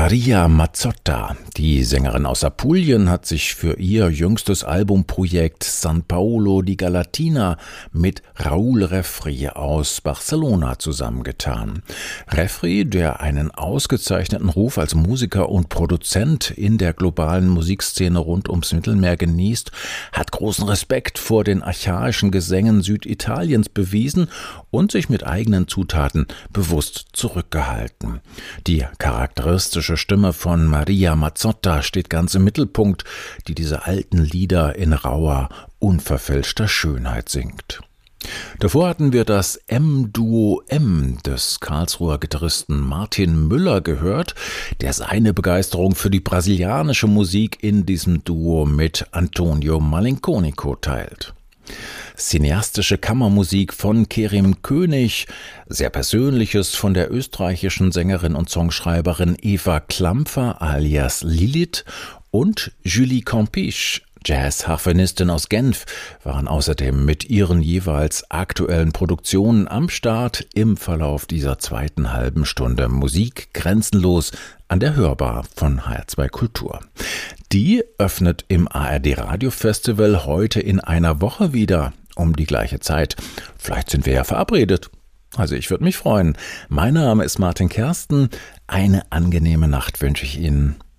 Maria Mazzotta, die Sängerin aus Apulien, hat sich für ihr jüngstes Albumprojekt San Paolo di Galatina mit Raúl Refri aus Barcelona zusammengetan. Refri, der einen ausgezeichneten Ruf als Musiker und Produzent in der globalen Musikszene rund ums Mittelmeer genießt, hat großen Respekt vor den archaischen Gesängen Süditaliens bewiesen und sich mit eigenen Zutaten bewusst zurückgehalten. Die charakteristische Stimme von Maria Mazzotta steht ganz im Mittelpunkt, die diese alten Lieder in rauer, unverfälschter Schönheit singt. Davor hatten wir das M-Duo M des Karlsruher Gitarristen Martin Müller gehört, der seine Begeisterung für die brasilianische Musik in diesem Duo mit Antonio Malinconico teilt. Cineastische Kammermusik von Kerim König, sehr Persönliches von der österreichischen Sängerin und Songschreiberin Eva Klampfer alias Lilith und Julie Campiche, Jazz-Harfenistin aus Genf, waren außerdem mit ihren jeweils aktuellen Produktionen am Start im Verlauf dieser zweiten halben Stunde Musik grenzenlos an der Hörbar von HR2 Kultur. Die öffnet im ARD Radio Festival heute in einer Woche wieder um die gleiche Zeit. Vielleicht sind wir ja verabredet. Also ich würde mich freuen. Mein Name ist Martin Kersten. Eine angenehme Nacht wünsche ich Ihnen.